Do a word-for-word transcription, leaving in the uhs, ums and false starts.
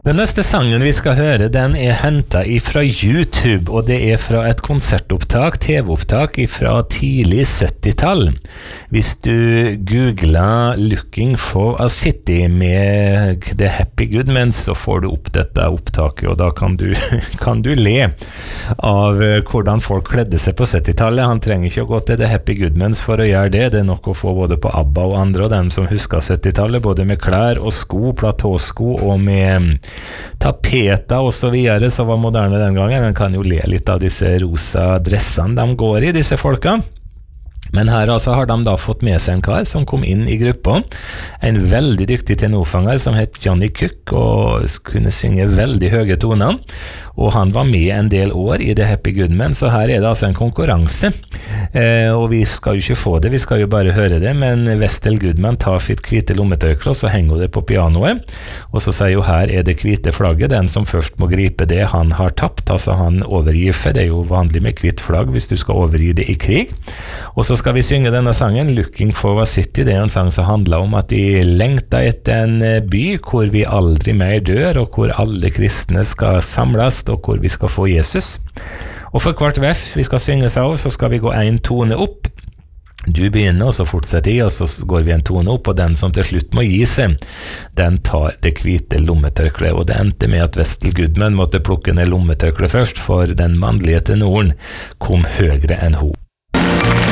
Den neste sangen vi skal høre, den er hentet fra YouTube, og det er fra et konsertopptak, T V-opptak fra tidlig sytti-tall. Hvis du googler Looking for a City med The Happy Goodmen, så får du opp dette opptaket, og da kan du, kan du le av hvordan folk kledde seg på sytti-tallet. Han trenger ikke å gå til The Happy Goodmen for å gjøre det. Det er nok å få både på ABBA og andre, og dem som husker sytti-tallet, både med klær og sko, platåsko og med tapeter og så videre, så var moderne den gangen. Den kan jo le litt av disse rosa dressene de går i, disse folkene. Men her altså har de da fått med seg en kar som kom inn i gruppa, en veldig dyktig tenorfanger som het Johnny Cook og kunne synge veldig høye toner, og han var med en del år i The Happy Goodmen, så her er det altså en konkurranse, eh, og vi skal jo ikke få det, vi skal jo bare høre det, men Vestel Goodman tar sitt hvite lommetørkle, og så henger det på pianoet, og så sier jo her er det hvite flagget, den som først må gripe det han har tapt, altså han overgir for, det er jo vanlig med hvitt flagg hvis du skal overgi det i krig, og så skal vi synge denne sangen, Looking for a City. Det er en sang som handler om at de lengter etter en by hvor vi aldri mer dør, og hvor alle kristne skal samles, og hvor vi skal få Jesus. Og for hvert vers vi skal synge seg av, så skal vi gå en tone opp. Du begynner, og så fortsetter jeg, og så går vi en tone opp, og den som til slutt må gi seg, den tar det hvite lommetørklet, og det endte med at Vestel Goodman måtte plukke ned lommetørklet først, for den mannlige tenoren kom høyere enn hun.